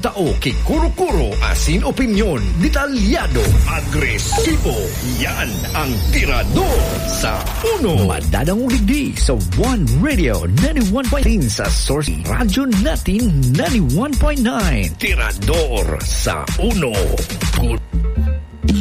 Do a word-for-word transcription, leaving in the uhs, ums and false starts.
tao kay kuro-kuro asin opinyon, detalyado, agresibo. Yan ang Tirador sa Uno. Madadang uligdi sa One Radio ninety-one point nine sa Source Radyo natin ninety-one point nine. Tirador sa Uno. Good.